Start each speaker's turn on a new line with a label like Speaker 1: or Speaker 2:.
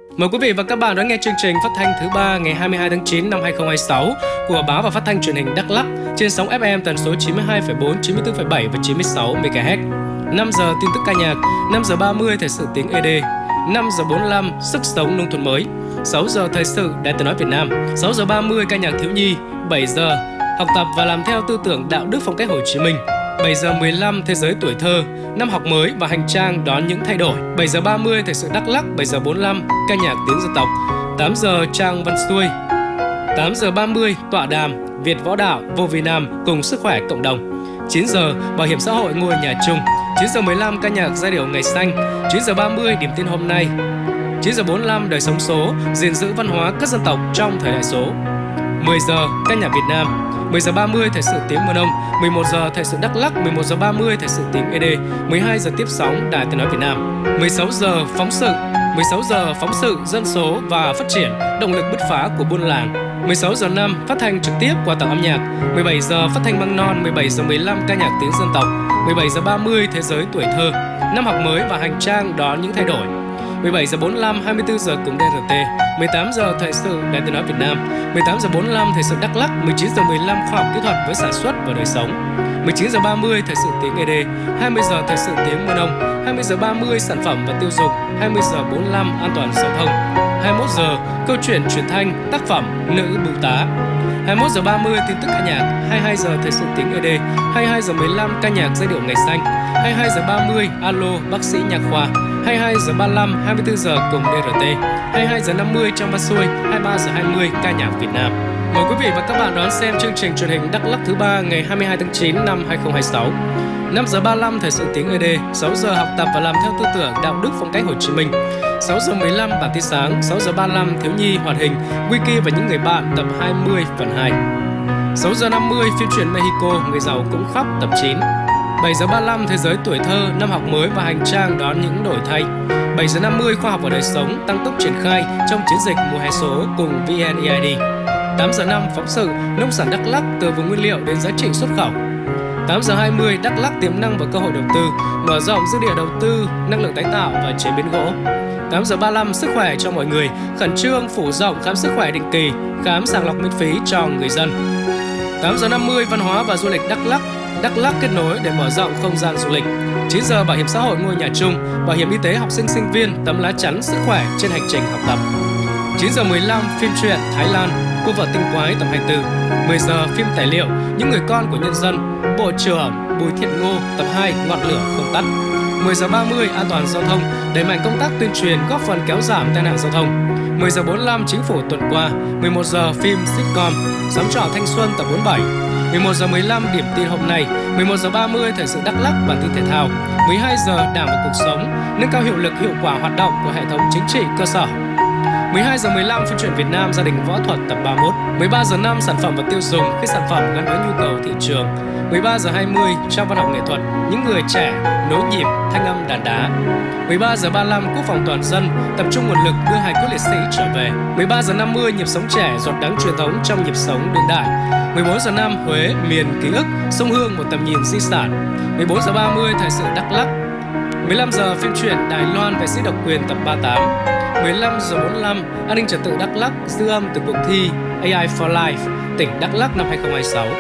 Speaker 1: Mời quý vị và các bạn đón nghe chương trình phát thanh thứ 3 ngày 22 tháng 9 năm 2026 của Báo và Phát thanh Truyền hình Đắk Lắk trên sóng FM tần số 92,4, 94,7 và 96 MHz. 5 giờ tin tức ca nhạc, 5 giờ 30 thời sự tiếng ED, 5 giờ 45 sức sống nông thôn mới, 6 giờ thời sự Đài Tiếng nói Việt Nam, 6 giờ 30 ca nhạc thiếu nhi, 7 giờ học tập và làm theo tư tưởng đạo đức phong cách Hồ Chí Minh. 7 giờ 15 thế giới tuổi thơ, năm học mới và hành trang đón những thay đổi. 7 giờ 30 thời sự Đắk Lắk, 7 giờ 45 ca nhạc tiếng dân tộc. 8 giờ trang văn xuôi. 8 giờ 30 tọa đàm Việt Võ Đạo Vô Vi Nam cùng sức khỏe cộng đồng. 9 giờ bảo hiểm xã hội ngôi nhà chung. 9 giờ 15 ca nhạc giai điệu ngày xanh. 9 giờ 30 điểm tin hôm nay. 9 giờ 45 đời sống số, gìn giữ văn hóa các dân tộc trong thời đại số. 10 giờ ca nhạc Việt Nam. 10 giờ 30 thời sự tiếng Mơ Nông, 11 giờ thời sự Đắk Lắk, 11 giờ 30 thời sự tiếng ED, 12 giờ tiếp sóng Đài Tiếng nói Việt Nam. 16 giờ phóng sự, 16 giờ phóng sự dân số và phát triển, động lực bứt phá của buôn làng. 16 giờ 5 phát thanh trực tiếp qua tàu âm nhạc, 17 giờ phát thanh măng non, 17 giờ 15 ca nhạc tiếng dân tộc, 17 giờ 30 thế giới tuổi thơ, năm học mới và hành trang đón những thay đổi. 17 giờ 45, 24 giờ cùng DRT, 18 giờ thời sự Đài Tiếng nói Việt Nam, 18 giờ 45 thời sự Đắk Lắk, 19 giờ 15 khoa học kỹ thuật với sản xuất và đời sống, 19 giờ 30 thời sự tiếng ED, 20 giờ thời sự tiếng Mơ Nông, 20 giờ 30 sản phẩm và tiêu dùng, 20 giờ 45 an toàn giao thông, 21 giờ câu chuyện truyền thanh tác phẩm Nữ Bưu Tá, 21 giờ 30 tin tức ca nhạc, 22 giờ thời sự tiếng ED, 22 giờ 15 ca nhạc giai điệu ngày xanh, 22 giờ 30 alo bác sĩ nha khoa, 22 giờ 35, 24 giờ cùng DRT, 22 giờ 50 trong văn xuôi, 23 giờ 20 ca nhạc Việt Nam. Mời quý vị và các bạn đón xem chương trình truyền hình Đắk Lắk thứ 3 ngày 22 tháng 9 năm 2026. 5 giờ 35 thời sự tiếng ED, 6 giờ học tập và làm theo tư tưởng đạo đức phong cách Hồ Chí Minh. 6 giờ 15 bản tin sáng, 6 giờ 35 thiếu nhi hoạt hình Wiki và những người bạn tập 20 phần 2. 6 giờ 50 phim truyện Mexico người giàu cũng khóc tập 9. 7 giờ 35 thế giới tuổi thơ, năm học mới và hành trang đón những đổi thay. 7 giờ 50 khoa học và đời sống tăng tốc triển khai trong chiến dịch mùa hè số cùng VNEID. 8 giờ 5 phóng sự nông sản Đắk Lắk từ vùng nguyên liệu đến giá trị xuất khẩu. 8 giờ 20 Đắk Lắk tiềm năng và cơ hội đầu tư, mở rộng dư địa đầu tư, năng lượng tái tạo và chế biến gỗ. 8 giờ 35 sức khỏe cho mọi người, khẩn trương phủ rộng khám sức khỏe định kỳ, khám sàng lọc miễn phí cho người dân. 8 giờ 50 văn hóa và du lịch Đắk Lắk, Đắk Lắk kết nối để mở rộng không gian du lịch. 9 giờ bảo hiểm xã hội ngôi nhà chung, bảo hiểm y tế học sinh sinh viên, tấm lá chắn sức khỏe trên hành trình học tập. 9 giờ 15 phim truyện Thái Lan, cô vợ tinh quái tập 24. 10 giờ phim tài liệu Những người con của nhân dân, Bộ trưởng Bùi Thiện Ngô tập 2 ngọn lửa không tắt. 10 giờ 30 an toàn giao thông, đẩy mạnh công tác tuyên truyền góp phần kéo giảm tai nạn giao thông. 10 giờ 45 chính phủ tuần qua. 11 giờ phim sitcom Xóm trọ thanh xuân tập 47. 11 giờ 15 điểm tin hôm nay. 11 giờ 30 thời sự Đắk Lắk bản tin thể thao. 12 giờ đảng và cuộc sống, nâng cao hiệu lực hiệu quả hoạt động của hệ thống chính trị cơ sở. 12 giờ 15 phim truyện Việt Nam gia đình võ thuật tập 31. 13 giờ 5 sản phẩm và tiêu dùng khi sản phẩm gắn với nhu cầu thị trường. 13 giờ 20 trong văn học nghệ thuật Những người trẻ nối nhịp thanh âm đàn đá. 13 giờ 35 quốc phòng toàn dân tập trung nguồn lực đưa hài cốt liệt sĩ trở về. 13 giờ 50 nhịp sống trẻ giọt đắng truyền thống trong nhịp sống đương đại. 14 giờ 5 Huế miền ký ức sông Hương một tầm nhìn di sản. 14 giờ 30 thời sự Đắk Lắk. 15 giờ phim truyện Đài Loan về sĩ độc quyền tập 38. 15 giờ 45 an ninh trật tự Đắk Lắk dư âm từ cuộc thi AI for Life tỉnh Đắk Lắk năm 2026.